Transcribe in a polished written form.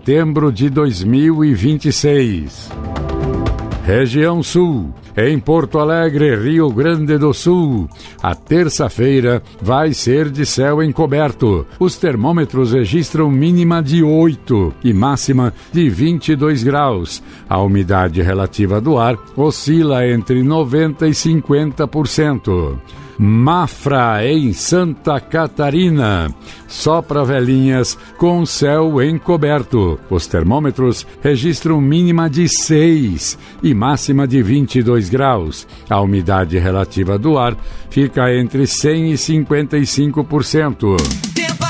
setembro de 2026. Região Sul. Em Porto Alegre, Rio Grande do Sul, a terça-feira vai ser de céu encoberto. Os termômetros registram mínima de 8 e máxima de 22 graus. A umidade relativa do ar oscila entre 90% e 50%. Mafra, em Santa Catarina. Sopra velhinhas com céu encoberto. Os termômetros registram mínima de 6 e máxima de 22 graus. A umidade relativa do ar fica entre 100% e 55%.